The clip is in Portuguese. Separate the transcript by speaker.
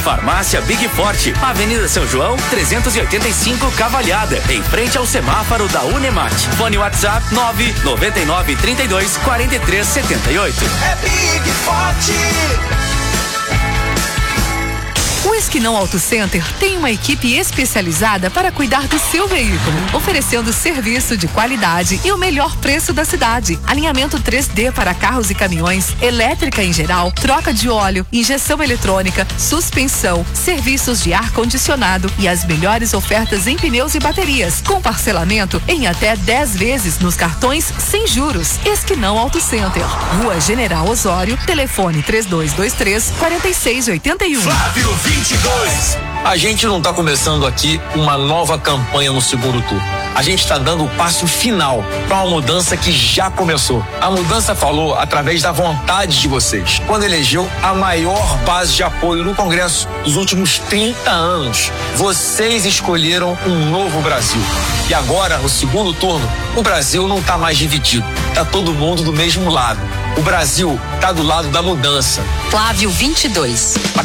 Speaker 1: Farmácia Big Forte, Avenida São João, 385 Cavalhada, em frente ao semáforo da Unemate. Fone WhatsApp 999324378.
Speaker 2: É Big Forte.
Speaker 3: O Esquinão Auto Center tem uma equipe especializada para cuidar do seu veículo, oferecendo serviço de qualidade e o melhor preço da cidade. Alinhamento 3D para carros e caminhões, elétrica em geral, troca de óleo, injeção eletrônica, suspensão, serviços de ar-condicionado e as melhores ofertas em pneus e baterias, com parcelamento em até 10 vezes nos cartões sem juros. Esquinão Auto Center, Rua General Osório, telefone 3223-4681.
Speaker 2: Flávio 22.
Speaker 4: A gente não está começando aqui uma nova campanha no segundo turno. A gente está dando o passo final para uma mudança que já começou. A mudança falou através da vontade de vocês, quando elegeu a maior base de apoio no Congresso dos últimos 30 anos. Vocês escolheram um novo Brasil. E agora, no segundo turno, o Brasil não está mais dividido. Está todo mundo do mesmo lado. O Brasil está do lado da mudança.
Speaker 5: Flávio 22.